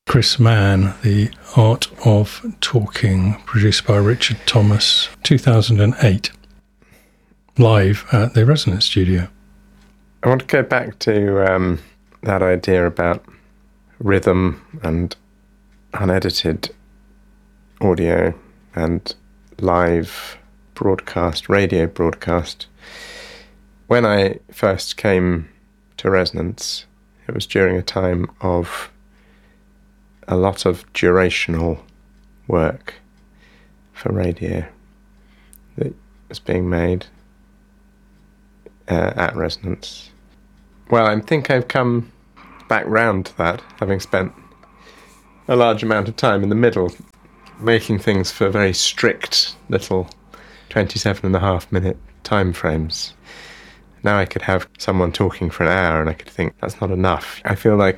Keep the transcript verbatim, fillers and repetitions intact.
Chris Mann, The Art of Talking, produced by Richard Thomas, two thousand eight, live at the Resonance Studio. I want to go back to um, that idea about rhythm and unedited audio and live broadcast, radio broadcast. When I first came to Resonance, it was during a time of a lot of durational work for radio that was being made uh, at Resonance. Well, I think I've come back round to that, having spent a large amount of time in the middle, making things for very strict little twenty-seven and a half minute time frames. Now I could have someone talking for an hour and I could think, that's not enough. I feel like